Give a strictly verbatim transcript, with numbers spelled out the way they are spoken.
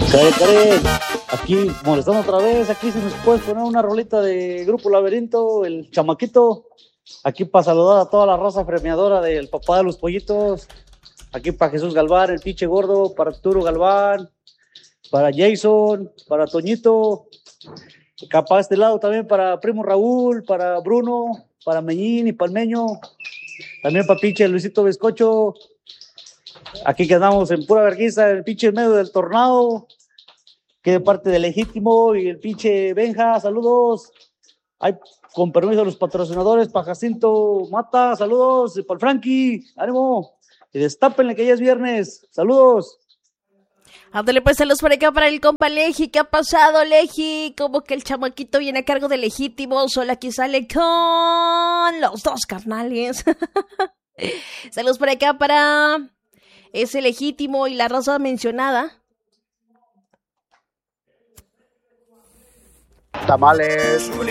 Karen, Karen, aquí molestando otra vez, aquí si nos puedes poner una rolita de Grupo Laberinto, el chamaquito, aquí para saludar a toda la raza premiadora del papá de los pollitos, aquí para Jesús Galván, el pinche gordo, para Arturo Galván, para Jason, para Toñito, capaz de este lado también para Primo Raúl, para Bruno, para Meñín y Palmeño, también para pinche Luisito Bizcocho, aquí quedamos en pura vergüenza, el pinche en medio del tornado, que de parte de Legítimo y el pinche Benja, saludos. Ay, con permiso de los patrocinadores, para Jacinto Mata, saludos. Y para el Frankie, ánimo. Y destápenle que ya es viernes, saludos. Ándale pues, saludos por acá para el compa Leji. ¿Qué ha pasado, Leji? Como que el chamaquito viene a cargo de Legítimo, solo aquí sale con los dos carnales. Saludos por acá para ese Legítimo y la raza mencionada. Tamales.